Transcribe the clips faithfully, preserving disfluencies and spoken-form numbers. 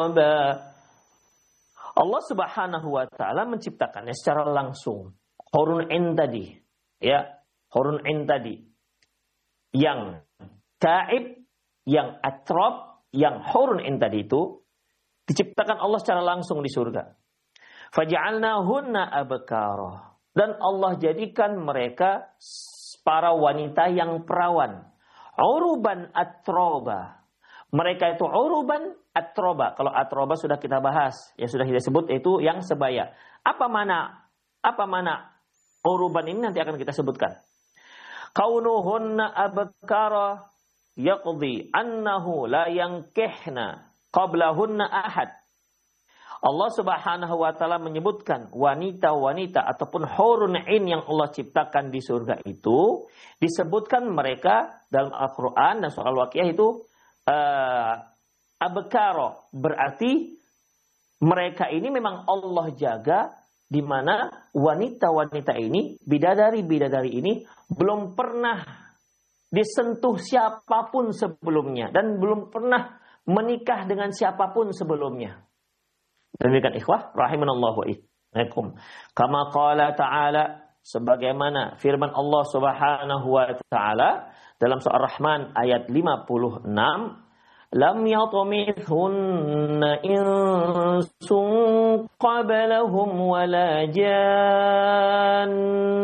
Allah Subhanahu wa taala menciptakannya secara langsung. Hurun 'ain tadi, ya, hurun 'ain tadi. Yang ta'ib, yang atrab, yang hurun 'ain tadi itu diciptakan Allah secara langsung di surga. Faja'alnahunna abkara. Dan Allah jadikan mereka para wanita yang perawan. Uruban atroba. Mereka itu uruban atroba. Kalau atroba sudah kita bahas, ya sudah kita sebut itu yang sebaya. Apa mana? Apa mana uruban ini nanti akan kita sebutkan. Kaunuhunna abkara yaqdi annahu la yankihna qablahunna ahad. Allah Subhanahu wa taala menyebutkan wanita-wanita ataupun hurun 'ain yang Allah ciptakan di surga itu disebutkan mereka dalam Al-Qur'an dan soal Waqiah itu uh, abkara, berarti mereka ini memang Allah jaga di mana wanita-wanita ini, bidadari-bidadari ini belum pernah disentuh siapapun sebelumnya dan belum pernah menikah dengan siapapun sebelumnya. Demikian ikhwah rahimanallahu wa iyyakum. Kama qala ta'ala, sebagaimana firman Allah Subhanahu wa taala dalam surah Rahman ayat lima puluh enam, lam yatumithunna insun qablahum wala jan.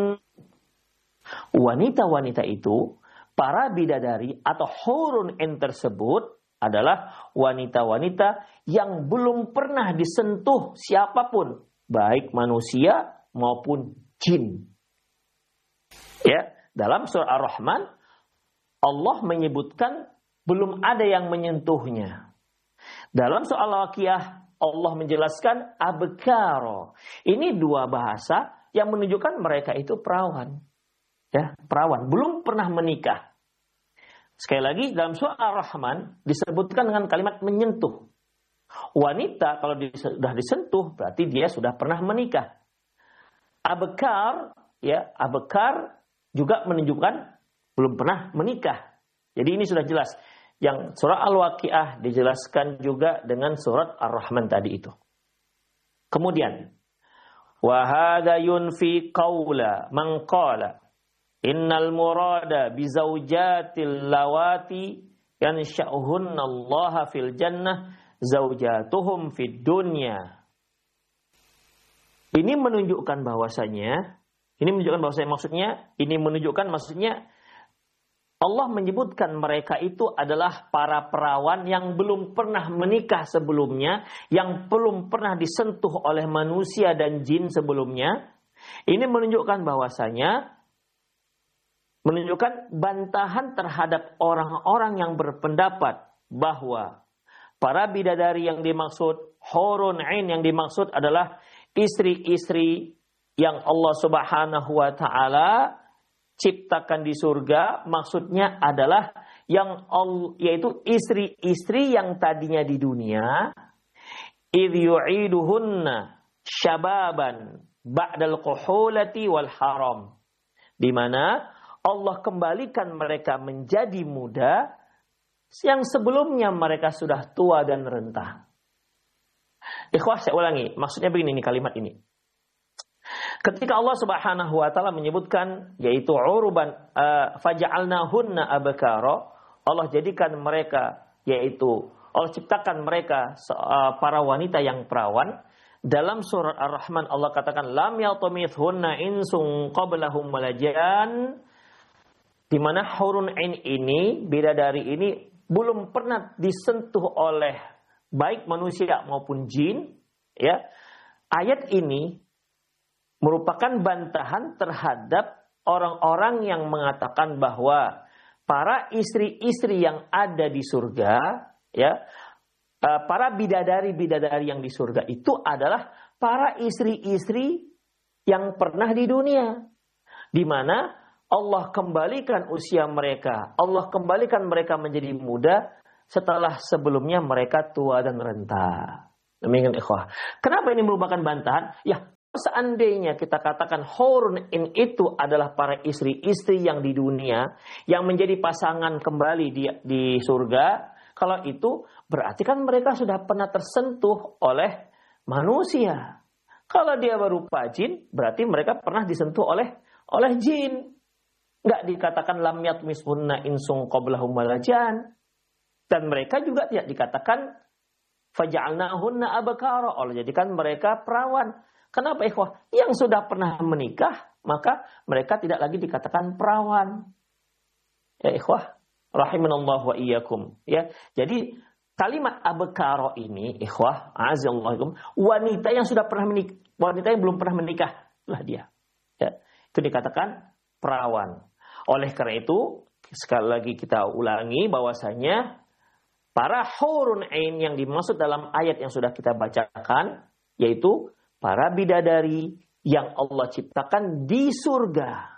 Wanita-wanita itu, para bidadari atau hurun 'ain tersebut adalah wanita-wanita yang belum pernah disentuh siapapun, baik manusia maupun jin. Ya, dalam surah Ar-Rahman Allah menyebutkan belum ada yang menyentuhnya. Dalam surah Al-Waqiah Allah menjelaskan abkara. Ini dua bahasa yang menunjukkan mereka itu perawan. Ya, perawan, belum pernah menikah. Sekali lagi dalam surah Ar-Rahman disebutkan dengan kalimat menyentuh. Wanita kalau sudah disentuh berarti dia sudah pernah menikah. Abkar, ya, abkar juga menunjukkan belum pernah menikah. Jadi ini sudah jelas. Yang surah Al-Waqiah dijelaskan juga dengan surat Ar-Rahman tadi itu. Kemudian wa hadza yunfi qaula man qala innal murada bi zaujatil lawati yansha'uhunna Allah fil jannah zaujatuhum fid dunya. Ini menunjukkan bahwasanya, ini menunjukkan bahwasanya maksudnya, ini menunjukkan maksudnya Allah menyebutkan mereka itu adalah para perawan yang belum pernah menikah sebelumnya, yang belum pernah disentuh oleh manusia dan jin sebelumnya. Ini menunjukkan bahwasanya menunjukkan bantahan terhadap orang-orang yang berpendapat bahwa para bidadari yang dimaksud, hurun 'ain yang dimaksud adalah istri-istri yang Allah Subhanahu wa taala ciptakan di surga, maksudnya adalah yang all, yaitu istri-istri yang tadinya di dunia idh yu'iduhunna syababan ba'dal quhulati wal haram, di mana Allah kembalikan mereka menjadi muda yang sebelumnya mereka sudah tua dan renta. Ikhwah, saya ulangi, maksudnya begini nih kalimat ini. Ketika Allah Subhanahu wa taala menyebutkan yaitu uruban uh, faja'alnahunna abkara, Allah jadikan mereka yaitu Allah ciptakan mereka uh, para wanita yang perawan. Dalam surat Ar-Rahman Allah katakan lam yatumithunna insun qablahum walajan, di mana hurun 'ain ini, bidadari ini belum pernah disentuh oleh baik manusia maupun jin, ya. Ayat ini merupakan bantahan terhadap orang-orang yang mengatakan bahwa para istri-istri yang ada di surga, ya, para bidadari-bidadari yang di surga itu adalah para istri-istri yang pernah di dunia, di mana Allah kembalikan usia mereka, Allah kembalikan mereka menjadi muda setelah sebelumnya mereka tua dan renta. Demikian ikhwah. Kenapa ini merupakan bantahan? Ya, seandainya kita katakan hurun 'ain itu adalah para istri-istri yang di dunia yang menjadi pasangan kembali di, di surga, Kalau itu berarti kan mereka sudah pernah tersentuh oleh manusia. Kalau dia berupa jin, berarti mereka pernah disentuh oleh oleh jin. Enggak dikatakan lam yatmishunna insung qablahum walajan. Dan mereka juga tidak dikatakan faja'alnahunna abkara. Allah jadikan mereka perawan. Kenapa ikhwah? Yang sudah pernah menikah, maka mereka tidak lagi dikatakan perawan. Ya ikhwah, rahimanallahu wa iyyakum. Ya. Jadi kalimat abkara ini, ikhwah, azzallahuikum, wanita yang sudah pernah menikah, wanita yang belum pernah menikah, lah dia. Ya. Itu dikatakan perawan. Oleh karena itu, sekali lagi kita ulangi bahwasanya para hurun ain yang dimaksud dalam ayat yang sudah kita bacakan, yaitu para bidadari yang Allah ciptakan di surga.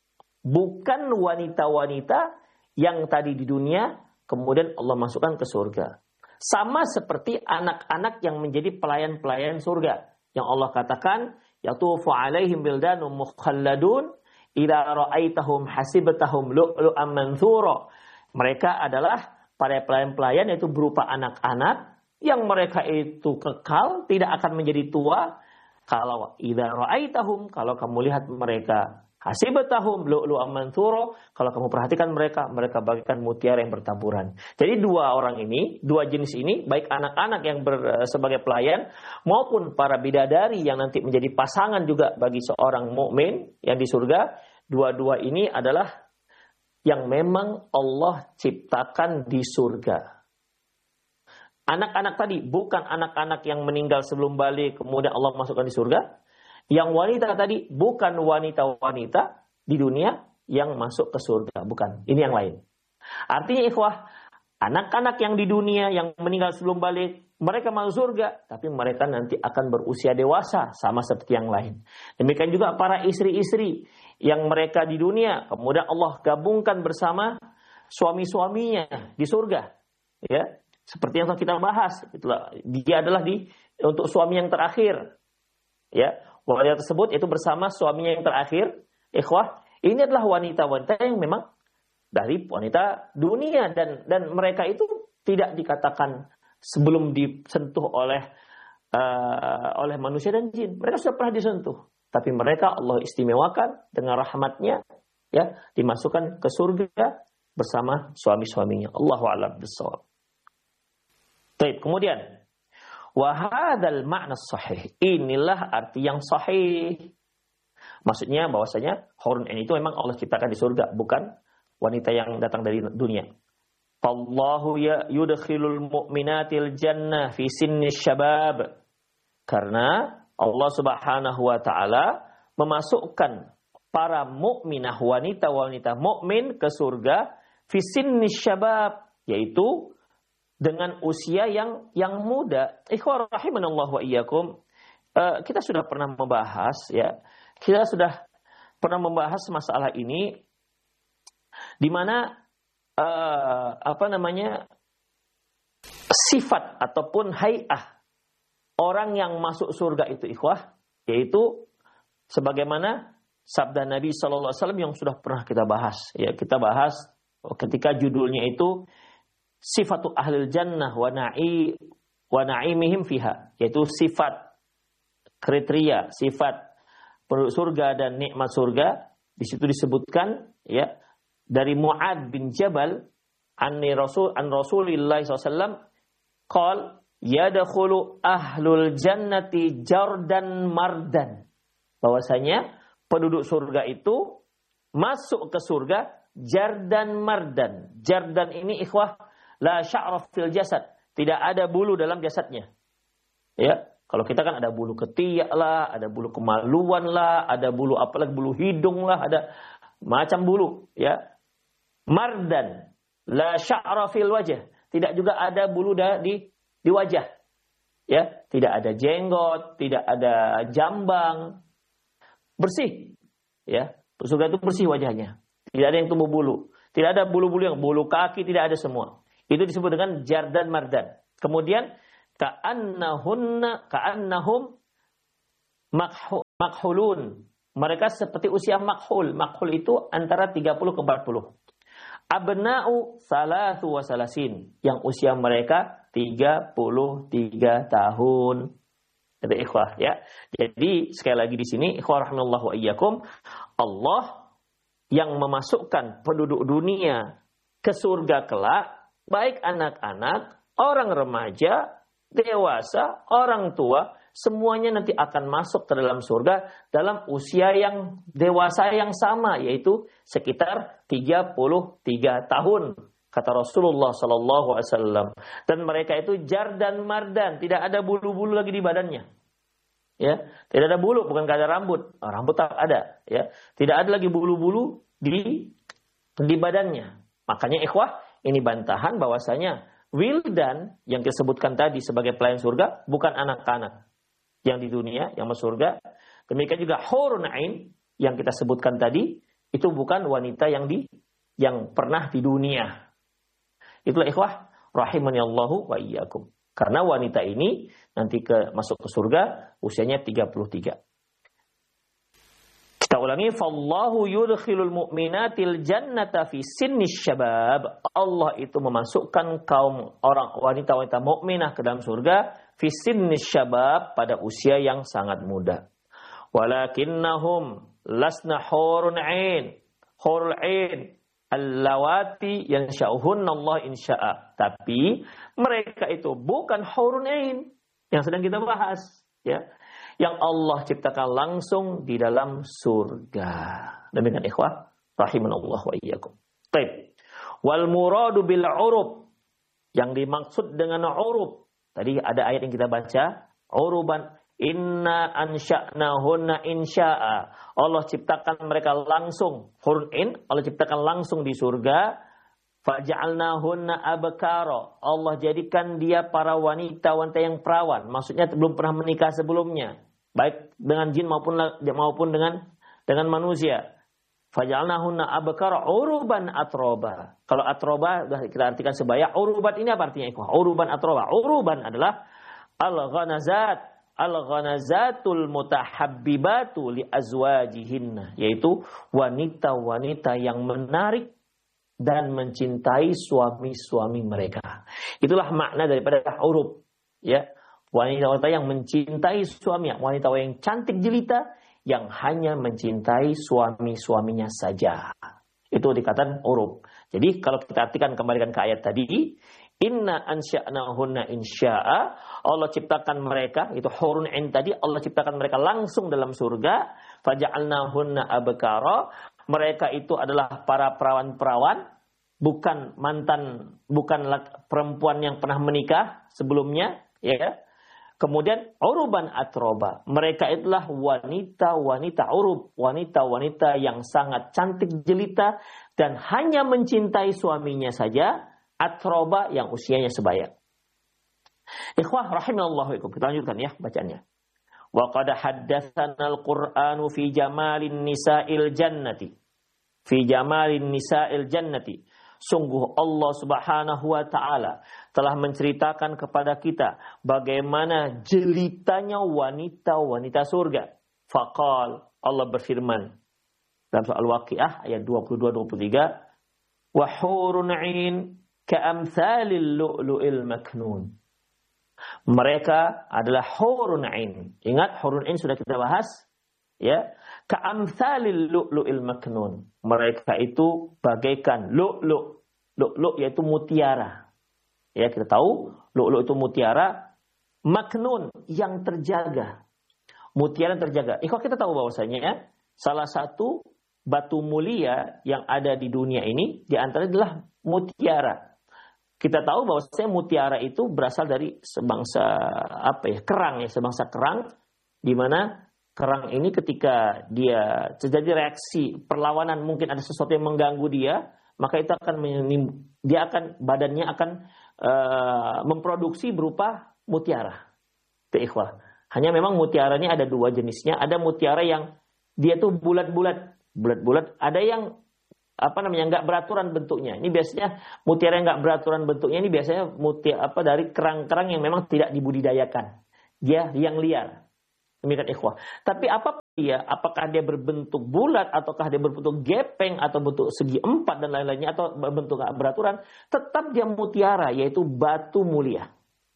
Bukan wanita-wanita yang tadi di dunia, kemudian Allah masukkan ke surga. Sama seperti anak-anak yang menjadi pelayan-pelayan surga. Yang Allah katakan, yatufu alaihim bildanum mukhalladun, idza ra'aitahum hasibtahum lu'lu'an manthura. Mereka adalah para pelayan-pelayan yaitu berupa anak-anak yang mereka itu kekal, tidak akan menjadi tua. Kalau idza ra'aitahum, kalau kamu lihat mereka, hasibtahum lu'lu'an manthura, kalau kamu perhatikan mereka, mereka bagikan mutiara yang bertaburan. Jadi dua orang ini, dua jenis ini, baik anak-anak yang ber, sebagai pelayan maupun para bidadari yang nanti menjadi pasangan juga bagi seorang mukmin yang di surga, dua-dua ini adalah yang memang Allah ciptakan di surga. Anak-anak tadi bukan anak-anak yang meninggal sebelum balik kemudian Allah masukkan di surga. Yang wanita tadi bukan wanita-wanita di dunia yang masuk ke surga, bukan. Ini yang lain. Artinya ikhwah, anak-anak yang di dunia yang meninggal sebelum balik, mereka masuk surga, tapi mereka nanti akan berusia dewasa sama seperti yang lain. Demikian juga para istri-istri yang mereka di dunia, kemudian Allah gabungkan bersama suami-suaminya di surga. Ya, seperti yang kita bahas, itulah dia adalah di untuk suami yang terakhir. Ya, wanita tersebut itu bersama suaminya yang terakhir. Ikhwah, ini adalah wanita-wanita yang memang dari wanita dunia dan dan mereka itu tidak dikatakan sebelum disentuh oleh uh, oleh manusia dan jin. Mereka sudah pernah disentuh, tapi mereka Allah istimewakan dengan rahmatnya, ya, dimasukkan ke surga bersama suami-suaminya. Allahu a'lam bissawab. Baik, kemudian wa hadzal ma'na sahih. Inilah arti yang sahih. Maksudnya bahwasanya hurun ain itu memang Allah ciptakan di surga, bukan wanita yang datang dari dunia. Allahu ya yudkhilul mu'minatil jannah fi sinni syabab. Karena Allah Subhanahu wa taala memasukkan para mukminah wanita-wanita mukmin ke surga fi sinni syabab, yaitu dengan usia yang yang muda. Ikhwah rahimanallahu wa iyyakum. Uh, kita sudah pernah membahas ya. Kita sudah pernah membahas masalah ini di mana uh, apa namanya sifat ataupun hay'ah orang yang masuk surga itu ikhwah, yaitu sebagaimana sabda Nabi sallallahu alaihi wasallam yang sudah pernah kita bahas. Ya, kita bahas ketika judulnya itu sifatu ahlil jannah wa na'i wa na'imihim fiha, yaitu sifat kriteria, sifat penduduk surga dan nikmat surga. Di situ disebutkan ya dari Mu'ad bin Jabal anni rasul an Rasulillah sallallahu alaihi wasallam qol yadkhulu ahlul jannati jardan mardan, bahwasanya penduduk surga itu masuk ke surga jardan mardan. Jardan ini ikhwah la sya'ra fil jasad, tidak ada bulu dalam jasadnya. Ya, kalau kita kan ada bulu ketiak lah, ada bulu kemaluan lah, ada bulu apalagi bulu hidung lah, ada macam bulu, ya. Mardan, la sya'ra fil wajh, tidak juga ada bulu di di wajah. Ya, tidak ada jenggot, tidak ada jambang. Bersih. Ya, surga itu bersih wajahnya. Tidak ada yang tumbuh bulu. Tidak ada bulu-bulu yang bulu kaki, tidak ada semua. Itu disebut dengan jardan mardan. Kemudian ka'annahunna ka'annahum makhulun. Mereka seperti usia makhul. Makhul itu antara tiga puluh ke empat puluh. Abna'u salatu wa salasin, yang usia mereka tiga puluh tiga tahun. Kata ikhwah ya. Jadi sekali lagi di sini ikhwah rahimallahu wa iyyakum, Allah yang memasukkan penduduk dunia ke surga kelak, baik anak-anak, orang remaja, dewasa, orang tua, semuanya nanti akan masuk ke dalam surga dalam usia yang dewasa yang sama, yaitu sekitar tiga puluh tiga tahun, kata Rasulullah sallallahu alaihi wasallam. Dan mereka itu jar dan mardan, tidak ada bulu-bulu lagi di badannya. Ya, tidak ada bulu, bukan gak ada rambut. Oh, rambut tak ada, ya. Tidak ada lagi bulu-bulu di di badannya. Makanya ikhwah, ini bantahan bahwasanya wildan yang disebutkan tadi sebagai pelayan surga bukan anak-anak yang di dunia yang masuk surga. Demikian juga hurun ain yang kita sebutkan tadi itu bukan wanita yang di yang pernah di dunia. Itulah ikhwah rahimani Allahu wa iyyakum. Karena wanita ini nanti ke masuk ke surga usianya tiga puluh tiga. Kita ulangi, fallahu yudkhilul mu'minatil jannata fi sinnis syabab. Allah itu memasukkan kaum orang wanita-wanita mukminah ke dalam surga fi sinnis syabab, pada usia yang sangat muda. Walakinnahum lasna hurun ain. Hurul ain allawati yansha'uhunna Allah insya'a. Tapi mereka itu bukan hurun ain yang sedang kita bahas, ya. Yang Allah ciptakan langsung di dalam surga. Demikian ikhwah rahimanallah wa iyyakum. Baik. Wal muradu bil urub, yang dimaksud dengan urub, tadi ada ayat yang kita baca, uruban inna ansha'nahunna insya'a. Allah ciptakan mereka langsung, hurun in, Allah ciptakan langsung di surga. Faja'alnahunna abkara. Allah jadikan dia para wanita-wanita yang perawan. Maksudnya belum pernah menikah sebelumnya, baik dengan jin maupun maupun dengan dengan manusia. Faja'alnahunna abkara uruban atroba. Kalau atroba sudah kita artikan sebaya. Uruban ini apa artinya? Uruban atroba. Uruban adalah al-ghanazat, al-ghanazatul mutahabbibatu li azwajihinna, yaitu wanita-wanita yang menarik dan mencintai suami-suami mereka. Itulah makna daripada urub, ya. Wanita-wanita yang mencintai suami, wanita yang cantik jelita yang hanya mencintai suami-suaminya saja. Itu dikatakan urub. Jadi kalau kita artikan, kembalikan ke ayat tadi, inna ansya'nahunna insya'a, Allah ciptakan mereka, itu hurun ain tadi, Allah ciptakan mereka langsung dalam surga. Faja'alnahunna abkara, mereka itu adalah para perawan-perawan, bukan mantan, bukan perempuan yang pernah menikah sebelumnya, ya. Kemudian uruban atroba, mereka itulah wanita-wanita urub, wanita-wanita yang sangat cantik jelita dan hanya mencintai suaminya saja. Atroba yang usianya sebaya. Ikhwah rahimallahu ikum. Kita lanjutkan ya bacaannya. Wa qad haddatsana al-Qur'anu fi jamalin nisa'il jannati. Fi jamalin nisa'il jannati. Sungguh Allah Subhanahu wa taala telah menceritakan kepada kita bagaimana jelitanya wanita-wanita surga. Faqal, Allah berfirman dalam surah Al-Waqiah ayat dua puluh dua dua puluh tiga, wa hurun 'ain ka'amthalil lu'lu'il maknun. Mereka adalah hurun 'ain. Ingat, hurun 'ain sudah kita bahas, ya. Ka'amthalil lu'lu'il maknun. Mereka itu bagaikan lu'lu'. Lu'lu' yaitu mutiara. Ya, kita tahu lu'lu' itu mutiara, maknun yang terjaga. Mutiara yang terjaga. Ikhwah, kita tahu bahwasanya salah satu batu mulia yang ada di dunia ini di antara adalah mutiara. Kita tahu bahwasanya mutiara itu berasal dari sebangsa apa ya? Kerang ya, sebangsa kerang, di mana kerang ini ketika dia terjadi reaksi perlawanan, mungkin ada sesuatu yang mengganggu dia, maka itu akan dia akan badannya akan uh, memproduksi berupa mutiara. Itu ikhwah. Hanya memang mutiaranya ada dua jenisnya. Ada mutiara yang dia tuh bulat-bulat, bulat-bulat. Ada yang apa namanya nggak beraturan bentuknya. Ini biasanya mutiara yang nggak beraturan bentuknya ini biasanya mutiara apa dari kerang-kerang yang memang tidak dibudidayakan. Dia yang liar. Demikian ikhwah. Tapi apa mulia, apakah dia berbentuk bulat, ataukah dia berbentuk gepeng, atau bentuk segi empat, dan lain-lainnya, atau berbentuk beraturan, tetap dia mutiara, yaitu batu mulia.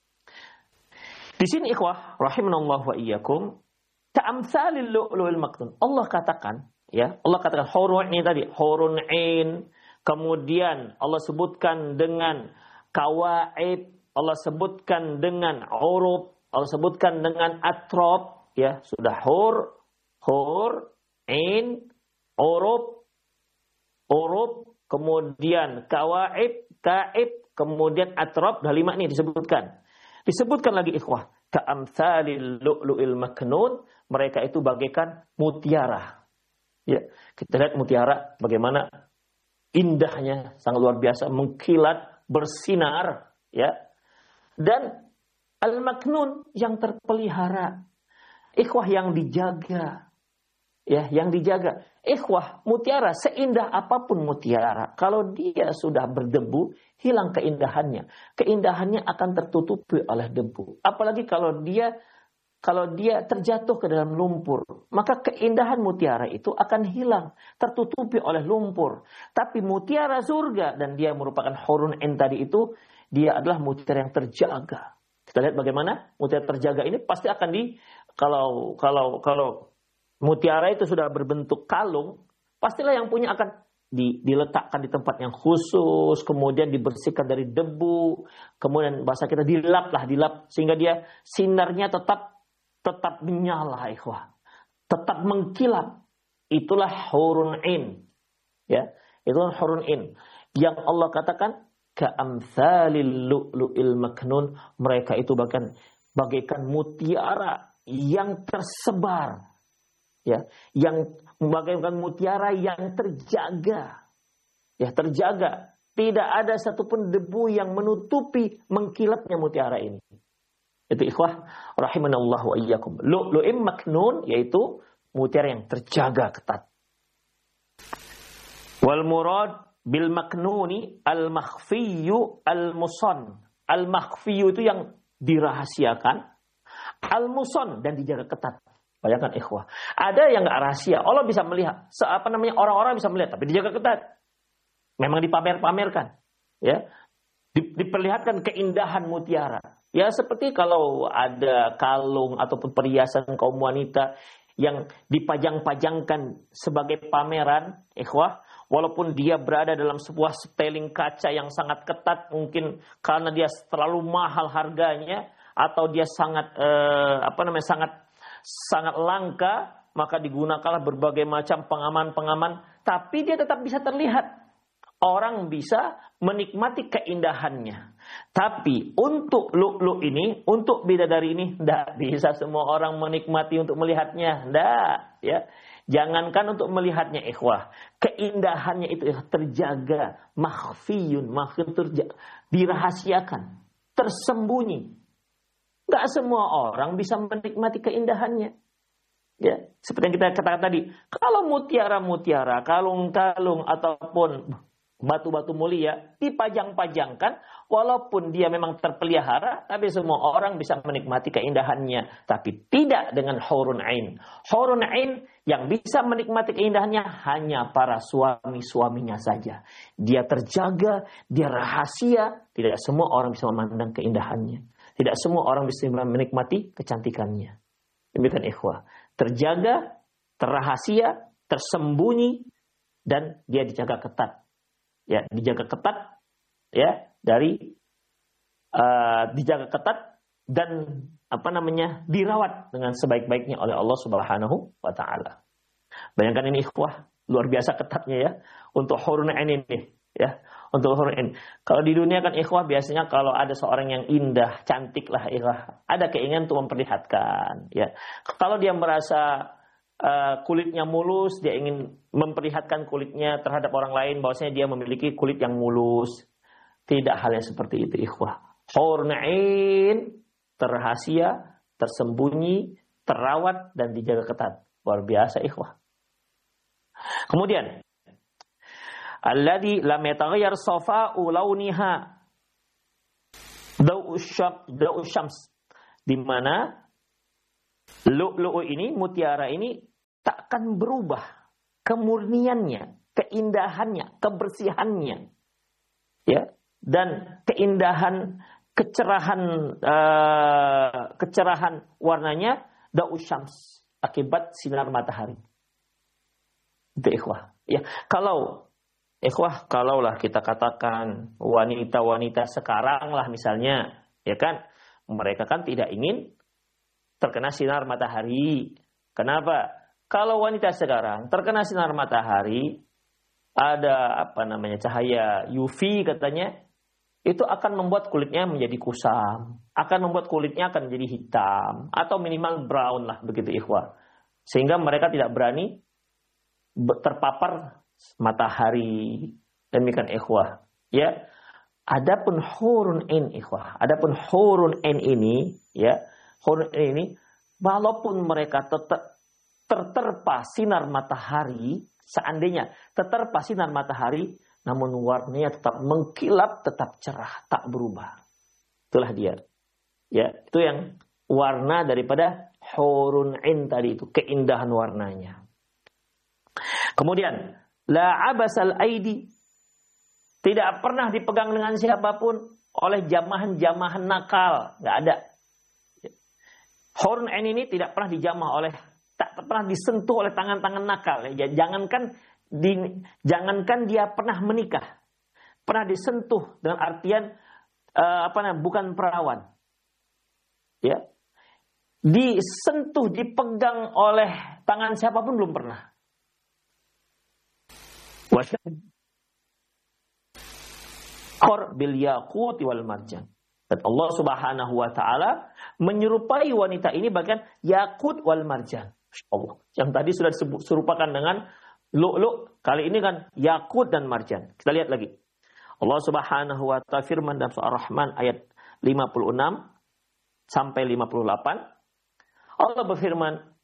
Di sini ikhwah, rahimanallah wa iyyakum, ka'amsalil lu'lu'il maknun. Allah katakan, ya, Allah katakan hurun ini tadi, hurun ain, kemudian Allah sebutkan dengan kawaid, Allah sebutkan dengan urub, Allah sebutkan dengan atrab, ya, sudah hur, hur, ain, urub, urub, kemudian kawaid, kaib, kemudian atrab, dah lima ini disebutkan. Disebutkan lagi ikhwah, ka'amsalil lu'lu'il maknun, mereka itu bagaikan mutiara. Ya, kita lihat mutiara bagaimana indahnya, sangat luar biasa, mengkilat, bersinar, ya. Dan al-maknun yang terpelihara, ikhwah yang dijaga, ya, yang dijaga. Ikhwah, mutiara seindah apapun mutiara, kalau dia sudah berdebu, hilang keindahannya. Keindahannya akan tertutupi oleh debu. Apalagi kalau dia kalau dia terjatuh ke dalam lumpur, maka keindahan mutiara itu akan hilang, tertutupi oleh lumpur. Tapi mutiara surga, dan dia merupakan hurun ain tadi itu, dia adalah mutiara yang terjaga. Kita lihat bagaimana mutiara terjaga ini pasti akan di kalau kalau kalau mutiara itu sudah berbentuk kalung, pastilah yang punya akan di, diletakkan di tempat yang khusus, kemudian dibersihkan dari debu, kemudian bahasa kita dilap lah, dilap sehingga dia sinarnya tetap tetap menyala, ikhwah, tetap mengkilap. Itulah hurun ain, ya, itulah hurun ain yang Allah katakan ka'amsalil lu'lu'il maknun, mereka itu bahkan bagaikan mutiara yang tersebar, ya, yang bagaikan mutiara yang terjaga, ya, terjaga, tidak ada satupun debu yang menutupi mengkilatnya mutiara ini. Itu ikhwah rahimanallah wa iyyakum, lu'lu'im maknun, yaitu mutiara yang terjaga ketat. Wal murad bil maknuni al makhfiyu al muson. Al makhfiyu itu yang dirahasiakan, al muson dan dijaga ketat. Bayangkan ikhwah, ada yang enggak rahasia, Allah bisa melihat, apa namanya, orang-orang bisa melihat, tapi dijaga ketat. Memang dipamer-pamerkan, ya, diperlihatkan keindahan mutiara. Ya, seperti kalau ada kalung ataupun perhiasan kaum wanita yang dipajang-pajangkan sebagai pameran, ikhwah, walaupun dia berada dalam sebuah seteling kaca yang sangat ketat, mungkin karena dia terlalu mahal harganya, atau dia sangat eh, apa namanya sangat sangat langka, maka digunakanlah berbagai macam pengaman-pengaman, tapi dia tetap bisa terlihat. Orang bisa menikmati keindahannya. Tapi untuk lu'lu' ini, untuk bidadari ini, tidak bisa semua orang menikmati untuk melihatnya. Tidak, ya. Jangankan untuk melihatnya, ikhwah. Keindahannya itu terjaga, makhfiyun, makhfiyun terjaga, dirahasiakan, tersembunyi. Tidak semua orang bisa menikmati keindahannya. Ya, seperti yang kita katakan tadi, kalau mutiara-mutiara, kalung-kalung ataupun batu-batu mulia dipajang-pajangkan, walaupun dia memang terpelihara, tapi semua orang bisa menikmati keindahannya. Tapi tidak dengan hurun ain. Hurun ain yang bisa menikmati keindahannya hanya para suami-suaminya saja. Dia terjaga, dia rahasia, tidak semua orang bisa memandang keindahannya. Tidak semua orang bisa menikmati kecantikannya. Demikian ikhwah. Terjaga, terrahasia, tersembunyi, dan dia dijaga ketat. Ya, dijaga ketat, ya, dari uh, dijaga ketat dan apa namanya dirawat dengan sebaik-baiknya oleh Allah Subhanahu wa taala. Bayangkan ini ikhwah, luar biasa ketatnya ya untuk hurun ain ini, ya. Untuk hurun ain. Kalau di dunia kan ikhwah biasanya kalau ada seorang yang indah, cantik lah ikhwah, ada keinginan untuk memperlihatkan, ya. Kalau dia merasa Uh, kulitnya mulus, dia ingin memperlihatkan kulitnya terhadap orang lain bahwasanya dia memiliki kulit yang mulus. Tidak halnya seperti itu, ikhwah. Hurun ain terrahasia, tersembunyi, terawat dan dijaga ketat. Luar biasa, ikhwah. Kemudian, alladzi lam yataghayyar safa'u launiha da'u syams, di mana lu'lu' ini, mutiara ini akan berubah kemurniannya, keindahannya, kebersihannya, ya, dan keindahan, kecerahan, uh, kecerahan warnanya daus syams, akibat sinar matahari. Itu ikhwah. Ya, kalau ikhwah, kalaulah kita katakan wanita-wanita sekarang lah misalnya, ya kan, mereka kan tidak ingin terkena sinar matahari. Kenapa? Kalau wanita sekarang terkena sinar matahari, ada apa namanya cahaya U V katanya, itu akan membuat kulitnya menjadi kusam, akan membuat kulitnya akan menjadi hitam atau minimal brown lah begitu ikhwah. Sehingga mereka tidak berani terpapar matahari. Demikian ikhwah. Ya. Adapun hurun ain ikhwah, adapun hurun ain ini, ya, hurun ain ini walaupun mereka tetap terterpa sinar matahari, seandainya terterpa sinar matahari, namun warnanya tetap mengkilap, tetap cerah, tak berubah. Itulah dia. Ya, itu yang warna daripada hurun ain tadi itu, keindahan warnanya. Kemudian, la abasal aidi, tidak pernah dipegang dengan siapapun oleh jamahan-jamahan nakal, nggak ada. Hurun ain ini tidak pernah dijamah oleh, tak pernah disentuh oleh tangan-tangan nakal. Ya, jangankan di, jangankan dia pernah menikah, pernah disentuh dengan artian uh, apa namanya, bukan perawan. Ya, disentuh, dipegang oleh tangan siapapun belum pernah. Khor bil yaqut wal marjan. Dan Allah Subhanahu wa taala menyerupai wanita ini bagian yakut wal marjan. Allah. Yang tadi sudah diserupakan dengan lu'lu', kali ini kan yakut dan marjan. Kita lihat lagi. Allah Subhanahu wa taala firman dalam surah Ar-Rahman ayat lima puluh enam sampai lima puluh delapan. Allah berfirman,